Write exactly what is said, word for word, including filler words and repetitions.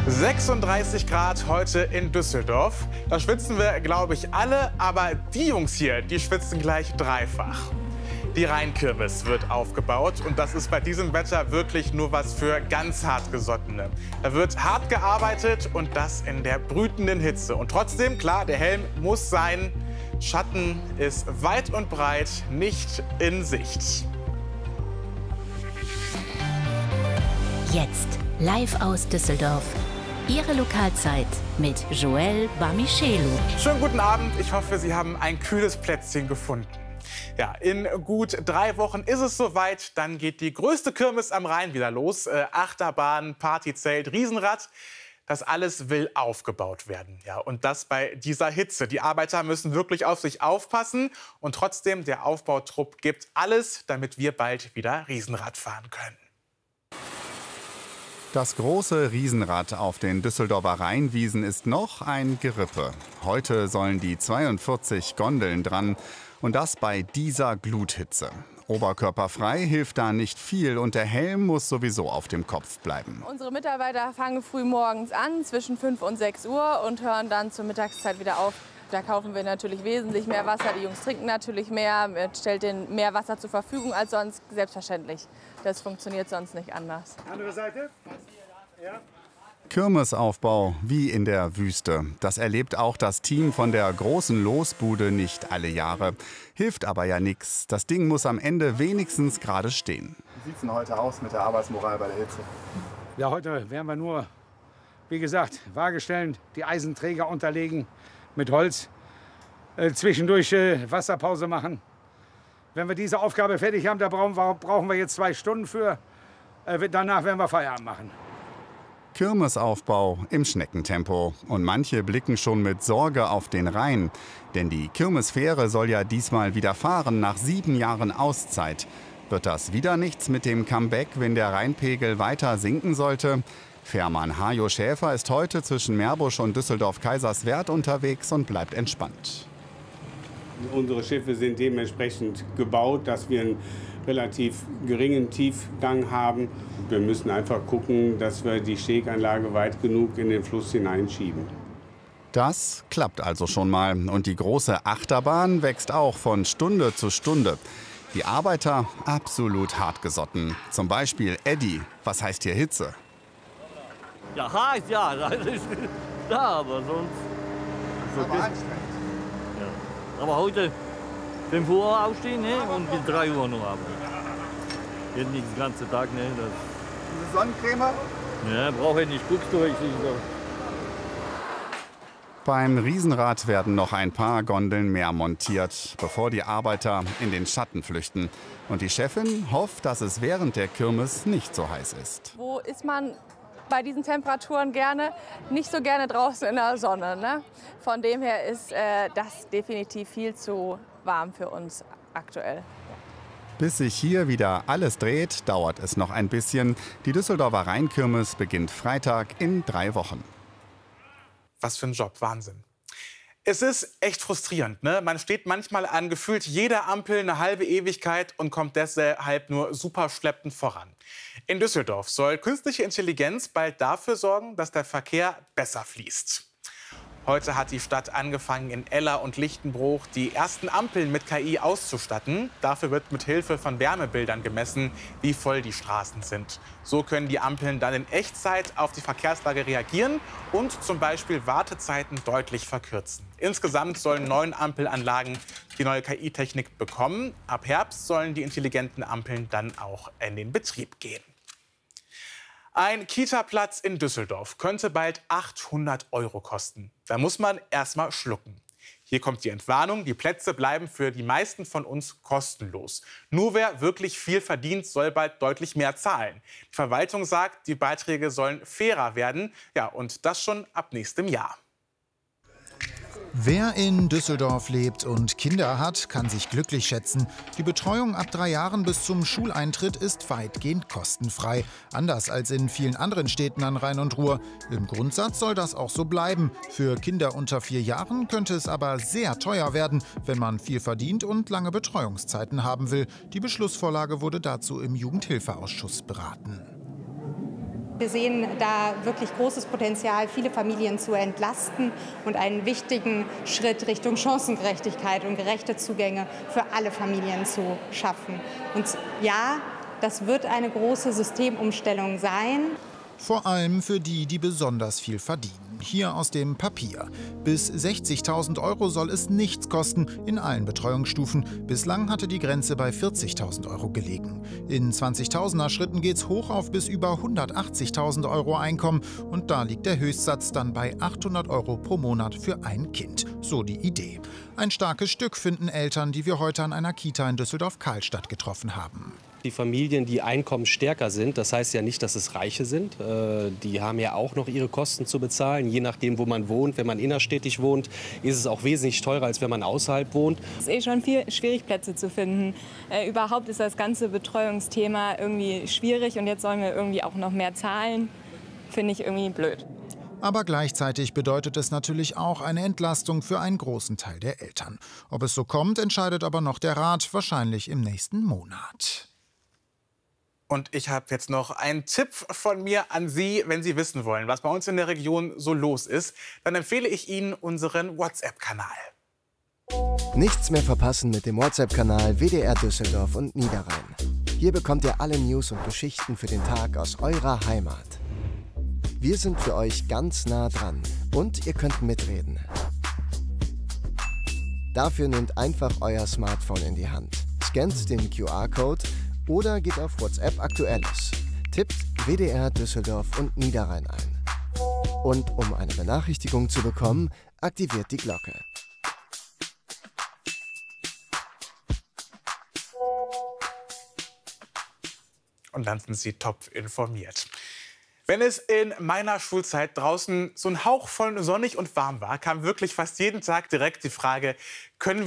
sechsunddreißig Grad heute in Düsseldorf. Da schwitzen wir, glaube ich, alle. Aber die Jungs hier, die schwitzen gleich dreifach. Die Rheinkirmes wird aufgebaut. Und das ist bei diesem Wetter wirklich nur was für ganz Hartgesottene. Da wird hart gearbeitet und das in der brütenden Hitze. Und trotzdem, klar, der Helm muss sein. Schatten ist weit und breit nicht in Sicht. Jetzt live aus Düsseldorf. Ihre Lokalzeit mit Joel Bamichelu. Schönen guten Abend. Ich hoffe, Sie haben ein kühles Plätzchen gefunden. Ja, in gut drei Wochen ist es soweit. Dann geht die größte Kirmes am Rhein wieder los. Äh, Achterbahn, Partyzelt, Riesenrad. Das alles will aufgebaut werden. Ja, und das bei dieser Hitze. Die Arbeiter müssen wirklich auf sich aufpassen. Und trotzdem, der Aufbautrupp gibt alles, damit wir bald wieder Riesenrad fahren können. Das große Riesenrad auf den Düsseldorfer Rheinwiesen ist noch ein Gerippe. Heute sollen die zweiundvierzig Gondeln dran. Und das bei dieser Gluthitze. Oberkörperfrei hilft da nicht viel und der Helm muss sowieso auf dem Kopf bleiben. Unsere Mitarbeiter fangen früh morgens an, zwischen fünf und sechs Uhr und hören dann zur Mittagszeit wieder auf. Da kaufen wir natürlich wesentlich mehr Wasser. Die Jungs trinken natürlich mehr, stellt denen mehr Wasser zur Verfügung als sonst, selbstverständlich. Das funktioniert sonst nicht anders. Andere Seite. Ja. Kirmesaufbau wie in der Wüste. Das erlebt auch das Team von der großen Losbude nicht alle Jahre. Hilft aber ja nichts. Das Ding muss am Ende wenigstens gerade stehen. Wie sieht es denn heute aus mit der Arbeitsmoral bei der Hitze? Ja, heute werden wir nur, wie gesagt, Waage stellen, die Eisenträger unterlegen mit Holz, äh, zwischendurch äh, Wasserpause machen. Wenn wir diese Aufgabe fertig haben, da brauchen wir, brauchen wir jetzt zwei Stunden für. Äh, danach werden wir Feierabend machen. Kirmesaufbau im Schneckentempo. Und manche blicken schon mit Sorge auf den Rhein. Denn die Kirmesfähre soll ja diesmal wieder fahren nach sieben Jahren Auszeit. Wird das wieder nichts mit dem Comeback, wenn der Rheinpegel weiter sinken sollte? Fährmann Hajo Schäfer ist heute zwischen Meerbusch und Düsseldorf-Kaiserswerth unterwegs und bleibt entspannt. Unsere Schiffe sind dementsprechend gebaut, dass wir einen relativ geringen Tiefgang haben. Wir müssen einfach gucken, dass wir die Steganlage weit genug in den Fluss hineinschieben. Das klappt also schon mal. Und die große Achterbahn wächst auch von Stunde zu Stunde. Die Arbeiter absolut hartgesotten. Zum Beispiel Eddie. Was heißt hier Hitze? Ja, heiß, ja. Das ist da, aber sonst. Das ist aber anstrengend. Ja. Aber heute fünf Uhr aufstehen, ne? Und bis drei Uhr noch arbeiten. Geht nicht den ganzen Tag, ne? Das Diese Sonnencreme? ja, brauche ich nicht. Guckst du, ich so. Beim Riesenrad werden noch ein paar Gondeln mehr montiert, bevor die Arbeiter in den Schatten flüchten. Und die Chefin hofft, dass es während der Kirmes nicht so heiß ist. Wo ist man bei diesen Temperaturen gerne? Nicht so gerne draußen in der Sonne. Ne? Von dem her ist äh, das definitiv viel zu warm für uns aktuell. Bis sich hier wieder alles dreht, dauert es noch ein bisschen. Die Düsseldorfer Rheinkirmes beginnt Freitag in drei Wochen. Was für ein Job, Wahnsinn. Es ist echt frustrierend, ne? Man steht manchmal an gefühlt jeder Ampel eine halbe Ewigkeit und kommt deshalb nur super schleppend voran. In Düsseldorf soll künstliche Intelligenz bald dafür sorgen, dass der Verkehr besser fließt. Heute hat die Stadt angefangen, in Eller und Lichtenbruch die ersten Ampeln mit K I auszustatten. Dafür wird mit Hilfe von Wärmebildern gemessen, wie voll die Straßen sind. So können die Ampeln dann in Echtzeit auf die Verkehrslage reagieren und zum Beispiel Wartezeiten deutlich verkürzen. Insgesamt sollen neun Ampelanlagen die neue K I-Technik bekommen. Ab Herbst sollen die intelligenten Ampeln dann auch in den Betrieb gehen. Ein Kita-Platz in Düsseldorf könnte bald achthundert Euro kosten. Da muss man erst mal schlucken. Hier kommt die Entwarnung. Die Plätze bleiben für die meisten von uns kostenlos. Nur wer wirklich viel verdient, soll bald deutlich mehr zahlen. Die Verwaltung sagt, die Beiträge sollen fairer werden. Ja, und das schon ab nächstem Jahr. Wer in Düsseldorf lebt und Kinder hat, kann sich glücklich schätzen. Die Betreuung ab drei Jahren bis zum Schuleintritt ist weitgehend kostenfrei. Anders als in vielen anderen Städten an Rhein und Ruhr. Im Grundsatz soll das auch so bleiben. Für Kinder unter vier Jahren könnte es aber sehr teuer werden, wenn man viel verdient und lange Betreuungszeiten haben will. Die Beschlussvorlage wurde dazu im Jugendhilfeausschuss beraten. Wir sehen da wirklich großes Potenzial, viele Familien zu entlasten und einen wichtigen Schritt Richtung Chancengerechtigkeit und gerechte Zugänge für alle Familien zu schaffen. Und ja, das wird eine große Systemumstellung sein. Vor allem für die, die besonders viel verdienen. Hier aus dem Papier. Bis sechzigtausend Euro soll es nichts kosten in allen Betreuungsstufen. Bislang hatte die Grenze bei vierzigtausend Euro gelegen. In zwanzigtausender Schritten geht's hoch auf bis über hundertachtzigtausend Euro Einkommen. Und da liegt der Höchstsatz dann bei achthundert Euro pro Monat für ein Kind. So die Idee. Ein starkes Stück finden Eltern, die wir heute an einer Kita in Düsseldorf-Karlstadt getroffen haben. Die Familien, die einkommensstärker sind, das heißt ja nicht, dass es Reiche sind. Die haben ja auch noch ihre Kosten zu bezahlen. Je nachdem, wo man wohnt. Wenn man innerstädtisch wohnt, ist es auch wesentlich teurer, als wenn man außerhalb wohnt. Es ist eh schon viel schwierig, Plätze zu finden. Äh, überhaupt ist das ganze Betreuungsthema irgendwie schwierig. Und jetzt sollen wir irgendwie auch noch mehr zahlen. Finde ich irgendwie blöd. Aber gleichzeitig bedeutet es natürlich auch eine Entlastung für einen großen Teil der Eltern. Ob es so kommt, entscheidet aber noch der Rat, wahrscheinlich im nächsten Monat. Und ich habe jetzt noch einen Tipp von mir an Sie, wenn Sie wissen wollen, was bei uns in der Region so los ist. Dann empfehle ich Ihnen unseren WhatsApp-Kanal. Nichts mehr verpassen mit dem WhatsApp-Kanal W D R Düsseldorf und Niederrhein. Hier bekommt ihr alle News und Geschichten für den Tag aus eurer Heimat. Wir sind für euch ganz nah dran und ihr könnt mitreden. Dafür nehmt einfach euer Smartphone in die Hand, scannt den Q R-Code oder geht auf WhatsApp Aktuelles. Tippt W D R Düsseldorf und Niederrhein ein. Und um eine Benachrichtigung zu bekommen, aktiviert die Glocke. Und dann sind Sie top informiert. Wenn es in meiner Schulzeit draußen so ein Hauch von sonnig und warm war, kam wirklich fast jeden Tag direkt die Frage, können wir